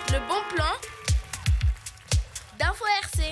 Le bon plan d'Info RC.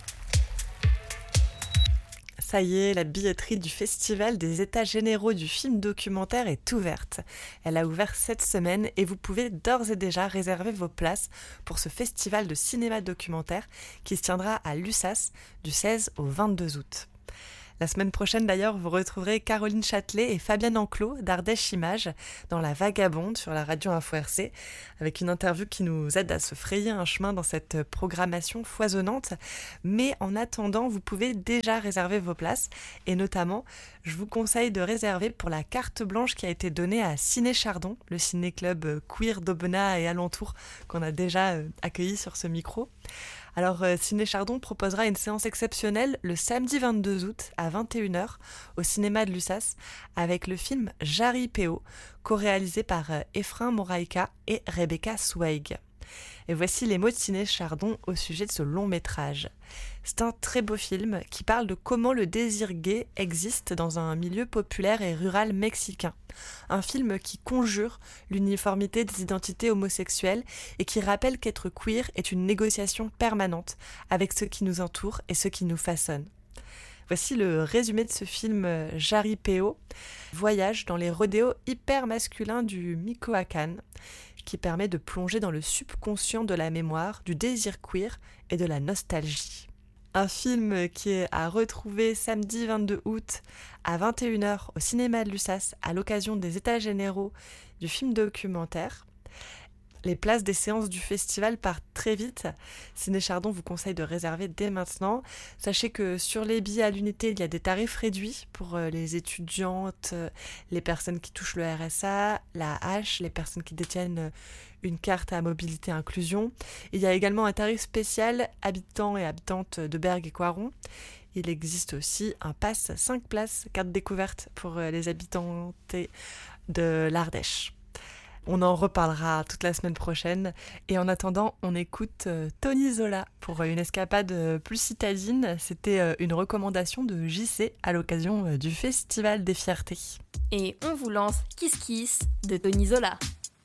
Ça y est, la billetterie du Festival des États généraux du film documentaire est ouverte. Elle a ouvert cette semaine et vous pouvez d'ores et déjà réserver vos places pour ce festival de cinéma documentaire qui se tiendra à Lussas du 16 au 22 août. La semaine prochaine d'ailleurs, vous retrouverez Caroline Châtelet et Fabienne Enclos d'Ardèche Images dans La Vagabonde sur la radio Info RC avec une interview qui nous aide à se frayer un chemin dans cette programmation foisonnante. Mais en attendant, vous pouvez déjà réserver vos places et notamment, je vous conseille de réserver pour la carte blanche qui a été donnée à Ciné Chardon, le ciné-club queer d'Aubenas et alentours qu'on a déjà accueilli sur ce micro. Alors, Ciné Chardon proposera une séance exceptionnelle le samedi 22 août à 21h au cinéma de Lussas avec le film Jaripeo, co-réalisé par Efrain Moraïka et Rebecca Zweig. Et voici les mots de Ciné Chardon au sujet de ce long métrage. C'est un très beau film qui parle de comment le désir gay existe dans un milieu populaire et rural mexicain. Un film qui conjure l'uniformité des identités homosexuelles et qui rappelle qu'être queer est une négociation permanente avec ceux qui nous entourent et ceux qui nous façonnent. Voici le résumé de ce film Jaripeo, voyage dans les rodéos hyper masculins du Michoacán, qui permet de plonger dans le subconscient de la mémoire, du désir queer et de la nostalgie. Un film qui est à retrouver samedi 22 août à 21h au cinéma de Lussas à l'occasion des États généraux du film documentaire. Les places des séances du festival partent très vite. Ciné Chardon vous conseille de réserver dès maintenant. Sachez que sur les billets à l'unité, il y a des tarifs réduits pour les étudiantes, les personnes qui touchent le RSA, la H, les personnes qui détiennent une carte à mobilité inclusion. Il y a également un tarif spécial habitants et habitantes de Bergues et Coiron. Il existe aussi un pass 5 places, carte découverte pour les habitantes de l'Ardèche. On en reparlera toute la semaine prochaine. Et en attendant, on écoute Tony Zola pour une escapade plus citadine. C'était une recommandation de JC à l'occasion du Festival des Fiertés. Et on vous lance Kiss Kiss de Tony Zola.